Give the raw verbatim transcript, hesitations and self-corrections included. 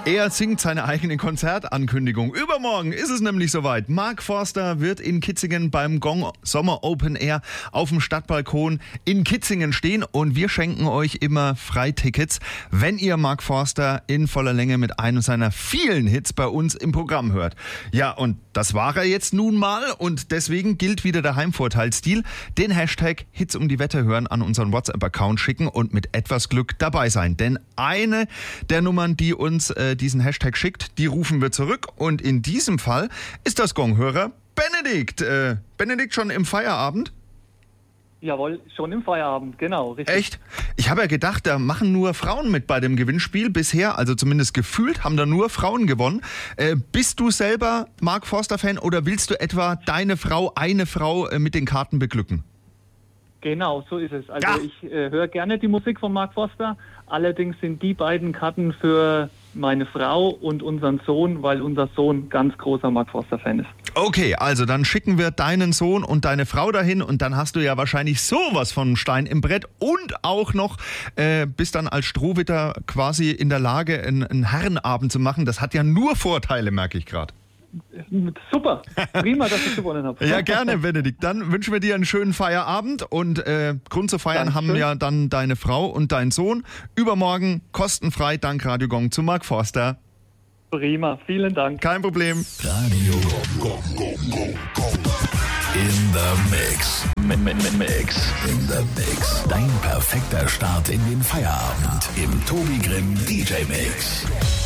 Er singt seine eigene Konzertankündigung. Übermorgen ist es nämlich soweit. Mark Forster wird in Kitzingen beim Gong Sommer Open Air auf dem Stadtbalkon in Kitzingen stehen und wir schenken euch immer Freitickets, wenn ihr Mark Forster in voller Länge mit einem seiner vielen Hits bei uns im Programm hört. Ja, und das war er jetzt nun mal und deswegen gilt wieder der Heimvorteilstil. Den Hashtag Hits um die Wette hören an unseren WhatsApp-Account schicken und mit etwas Glück dabei sein. Denn eine der Nummern, die uns äh, diesen Hashtag schickt, die rufen wir zurück. Und in diesem Fall ist das Gong-Hörer Benedikt. Äh, Benedikt, schon im Feierabend? Jawohl, schon im Feierabend, genau, richtig. Echt? Ich habe ja gedacht, da machen nur Frauen mit bei dem Gewinnspiel. Bisher, also zumindest gefühlt, haben da nur Frauen gewonnen. Äh, bist du selber Mark Forster-Fan oder willst du etwa deine Frau, eine Frau äh, mit den Karten beglücken? Genau, so ist es. Also ja. ich äh, höre gerne die Musik von Mark Forster. Allerdings sind die beiden Karten für meine Frau und unseren Sohn, weil unser Sohn ganz großer Mark Forster-Fan ist. Okay, also dann schicken wir deinen Sohn und deine Frau dahin und dann hast du ja wahrscheinlich sowas von Stein im Brett und auch noch äh, bist dann als Strohwitter quasi in der Lage, einen, einen Herrenabend zu machen. Das hat ja nur Vorteile, merke ich gerade. Super, prima, dass ich gewonnen habe. Ja, gerne, Benedikt. Dann wünschen wir dir einen schönen Feierabend und äh, Grund zu feiern Dankeschön. haben ja dann deine Frau und dein Sohn. Übermorgen kostenfrei dank Radio Gong zu Mark Forster. Prima, vielen Dank. Kein Problem. Radio Gong, Gong, Gong, Gong. In the Mix. M- m- m- Mix. In the Mix. Dein perfekter Start in den Feierabend. Im Tobi Grimm D J Mix.